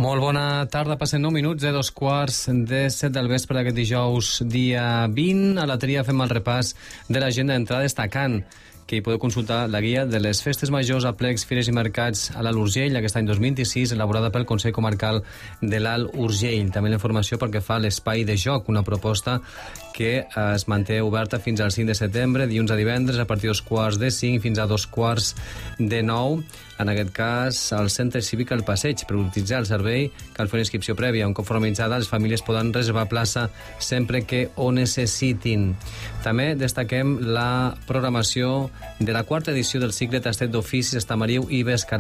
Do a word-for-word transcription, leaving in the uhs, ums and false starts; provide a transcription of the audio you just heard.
Molt bona tarda, passen nou minuts de dos quarts de set del vespre d'aquest dijous dia vint. A la tria fem el repàs de l'agenda d'entrada destacant que hi podeu consultar la guia de les festes majors, aplecs, fires i mercats a l'Alt Urgell aquest any dos mil vint-i-sis, elaborada pel Consell Comarcal de l'Alt Urgell. També la informació pel que fa a l'espai de joc, una proposta que es manté oberta fins al cinc de setembre, dilluns a divendres, a partir dos quarts de cinc fins a dos quarts de nou. En aquest cas, al Centre Cívic El Passeig. Per utilitzar el servei cal fer una inscripció prèvia. Un cop formalitzada, les famílies poden reservar plaça sempre que ho necessitin. També destaquem la programació de la quarta edició del cicle Tastet d'Oficis Estamariu i Bescarà.